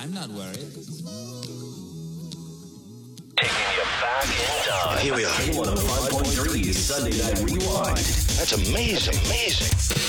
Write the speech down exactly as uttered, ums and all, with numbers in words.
I'm not worried. Taking you back in time. Here we are. one oh five point three Sunday Night Rewind. That's amazing, amazing.